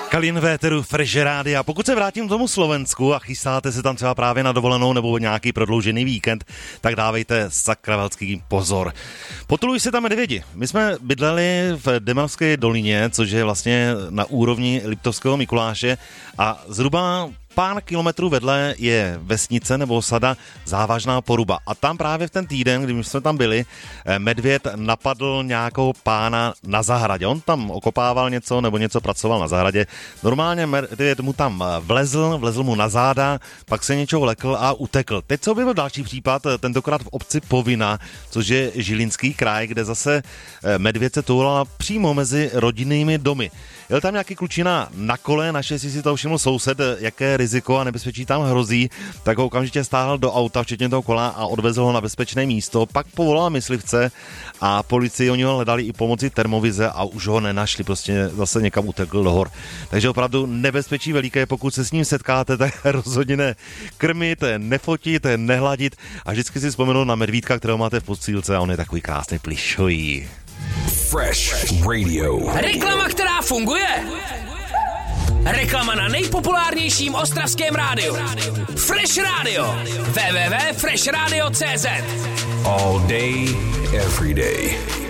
Kalin Véteru, Fresh Rádia. Pokud se vrátím k tomu Slovensku a chystáte se tam třeba právě na dovolenou nebo nějaký prodloužený víkend, tak dávejte sakra velký pozor. Potulují se tam medvědi. My jsme bydleli v Demarské dolině, což je vlastně na úrovni Liptovského Mikuláše a zhruba pár kilometrů vedle je vesnice nebo osada Závažná Poruba. A tam právě v ten týden, když jsme tam byli, medvěd napadl nějakou pána na zahradě. On tam okopával něco nebo něco pracoval na zahradě. Normálně medvěd mu tam vlezl mu na záda, pak se něčeho lekl a utekl. Teď se objevil další případ, tentokrát v obci Povina, což je Žilinský kraj, kde zase medvěd se toulal přímo mezi rodinnými domy. Jel tam nějaký klučina na kole, naštěstí si to všiml soused, jaké riziko a nebezpečí tam hrozí, tak ho okamžitě stáhl do auta, včetně toho kola a odvezl ho na bezpečné místo. Pak povolal myslivce a policii, oni ho hledali i pomocí termovize a už ho nenašli, prostě zase někam utekl do hor. Takže opravdu nebezpečí veliké, pokud se s ním setkáte, tak rozhodně ne krmit, nefotit, nehladit a vždycky si vzpomenout na medvídka, kterého máte v posílce a on je takový krásný plišový. Fresh Radio. Reklama, která funguje. Reklama na nejpopulárnějším ostravském rádiu. Fresh Radio. www.freshradio.cz. All day, every day.